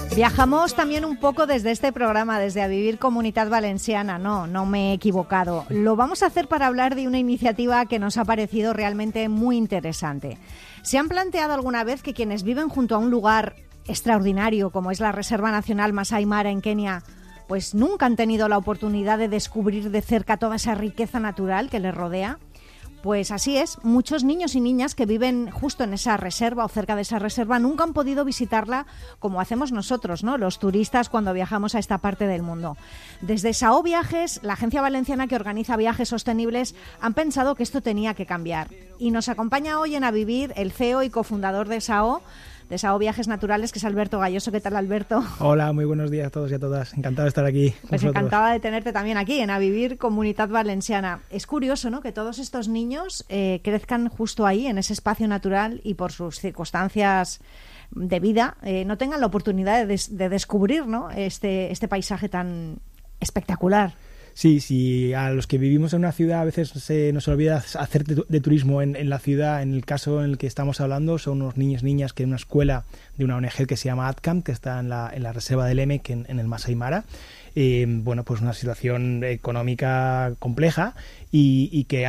Viajamos también un poco desde este programa, desde A Vivir Comunitat Valenciana. No me he equivocado. Lo vamos a hacer para hablar de una iniciativa que nos ha parecido realmente muy interesante. ¿Se han planteado alguna vez que quienes viven junto a un lugar extraordinario como es la Reserva Nacional Masai Mara en Kenia, pues nunca han tenido la oportunidad de descubrir de cerca toda esa riqueza natural que les rodea? Pues así es, muchos niños y niñas que viven justo en esa reserva o cerca de esa reserva nunca han podido visitarla como hacemos nosotros, ¿no?, los turistas cuando viajamos a esta parte del mundo. Desde SAO Viajes, la agencia valenciana que organiza viajes sostenibles, han pensado que esto tenía que cambiar. Y nos acompaña hoy en A Vivir el CEO y cofundador de SAO Viajes Naturales, que es Alberto Galloso. ¿Qué tal, Alberto? Hola, muy buenos días a todos y a todas. Encantado de estar aquí con Pues vosotros. Encantada de tenerte también aquí en A Vivir Comunitat Valenciana. Es curioso, ¿no?, que todos estos niños crezcan justo ahí, en ese espacio natural, y por sus circunstancias de vida no tengan la oportunidad de descubrir, ¿no?, este paisaje tan espectacular. Sí, a los que vivimos en una ciudad a veces se nos olvida hacer de turismo en la ciudad. En el caso en el que estamos hablando son unos niños y niñas que en una escuela de una ONG que se llama ADCAM, que está en la reserva del Emek, en el Masai Mara. Pues una situación económica compleja y que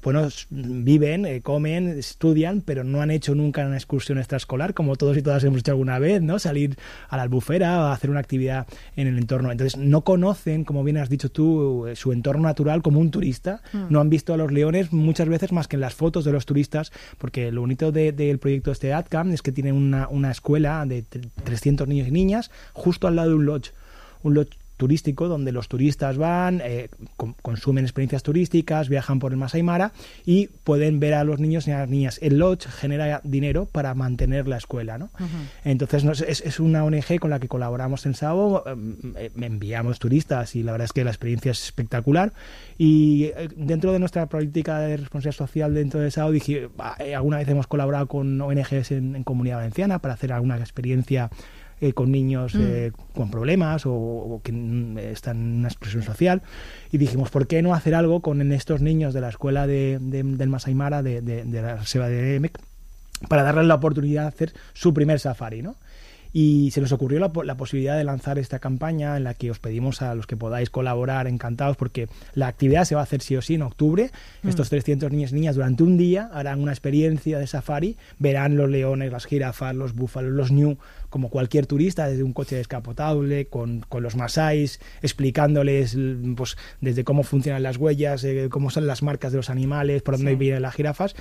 viven, comen, estudian, pero no han hecho nunca una excursión extraescolar, como todos y todas hemos hecho alguna vez, ¿no? Salir a la albufera o hacer una actividad en el entorno. Entonces no conocen, como bien has dicho tú, su entorno natural como un turista. No han visto a los leones muchas veces más que en las fotos de los turistas, porque lo bonito del proyecto este ADCAM es que tiene una escuela de 300 niños y niñas justo al lado de un lodge turístico, donde los turistas van, consumen experiencias turísticas, viajan por el Masai Mara y pueden ver a los niños y a las niñas. El lodge genera dinero para mantener la escuela, ¿no? Uh-huh. Entonces es una ONG con la que colaboramos en SAO, enviamos turistas y la verdad es que la experiencia es espectacular. Y dentro de nuestra política de responsabilidad social dentro de SAO, dije, alguna vez hemos colaborado con ONGs en Comunidad Valenciana para hacer alguna experiencia con niños con problemas o que están en una exclusión social, y dijimos, ¿por qué no hacer algo con estos niños de la escuela del Masai Mara, de la reserva de Emek, para darles la oportunidad de hacer su primer safari, ¿no? Y se nos ocurrió la posibilidad de lanzar esta campaña en la que os pedimos a los que podáis colaborar, encantados, porque la actividad se va a hacer sí o sí en octubre. Estos 300 niños y niñas durante un día harán una experiencia de safari, verán los leones, las jirafas, los búfalos, los ñu, como cualquier turista, desde un coche descapotable, con los masáis, explicándoles pues desde cómo funcionan las huellas, cómo son las marcas de los animales, por dónde vienen las jirafas,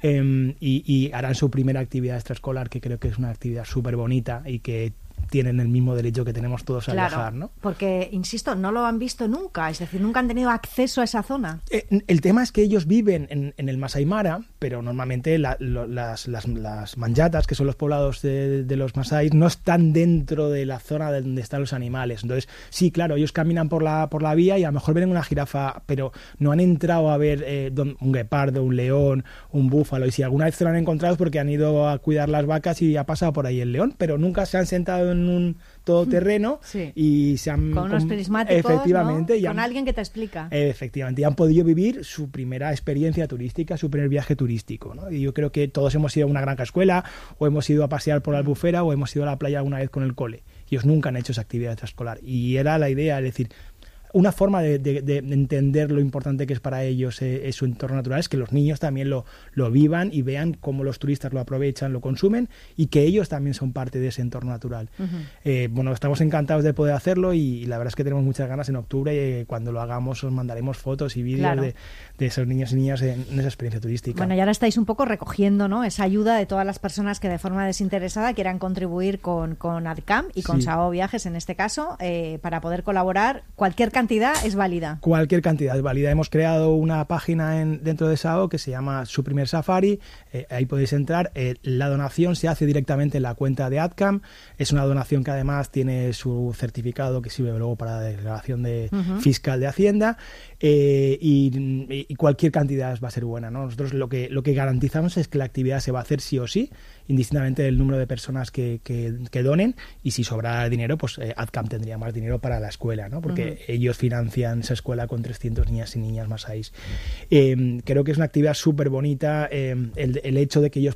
y harán su primera actividad extraescolar, que creo que es una actividad súper bonita y que tienen el mismo derecho que tenemos todos a viajar, ¿no? Porque, insisto, no lo han visto nunca, es decir, nunca han tenido acceso a esa zona. El tema es que ellos viven en el Masai Mara, pero normalmente las manyatas, que son los poblados de los masáis, no están dentro de la zona donde están los animales. Entonces, sí, claro, ellos caminan por la vía y a lo mejor ven una jirafa, pero no han entrado a ver un guepardo, un león, un búfalo, y si alguna vez se lo han encontrado es porque han ido a cuidar las vacas y ha pasado por ahí el león, pero nunca se han sentado en un todoterreno y se han... Con unos prismáticos, efectivamente, ¿no? Con alguien que te explica. Efectivamente, y han podido vivir su primera experiencia turística, su primer viaje turístico, ¿no? Y yo creo que todos hemos ido a una gran escuela, o hemos ido a pasear por la albufera, o hemos ido a la playa alguna vez con el cole. Y ellos nunca han hecho esa actividad extraescolar. Y era la idea, es decir, una forma de entender lo importante que es para ellos su entorno natural, es que los niños también lo vivan y vean cómo los turistas lo aprovechan, lo consumen, y que ellos también son parte de ese entorno natural. Uh-huh. Estamos encantados de poder hacerlo, y la verdad es que tenemos muchas ganas. En octubre, cuando lo hagamos, os mandaremos fotos y vídeos de esos niños y niñas en esa experiencia turística. Bueno, y ahora estáis un poco recogiendo, ¿no?, esa ayuda de todas las personas que de forma desinteresada quieran contribuir con ADCAM y con SAO Viajes en este caso, para poder colaborar. Cualquier cantidad es válida. Cualquier cantidad es válida. Hemos creado una página dentro de SAO que se llama Su Primer Safari. Ahí podéis entrar. La donación se hace directamente en la cuenta de ADCAM. Es una donación que además tiene su certificado, que sirve luego para la declaración fiscal de Hacienda. Y cualquier cantidad va a ser buena, ¿no? Nosotros lo que garantizamos es que la actividad se va a hacer sí o sí, indistintamente del número de personas que donen, y si sobra dinero, pues ADCAM tendría más dinero para la escuela, ¿no? Porque ellos financian esa escuela con 300 niñas y niñas masáis. Creo que es una actividad súper bonita, el hecho de que ellos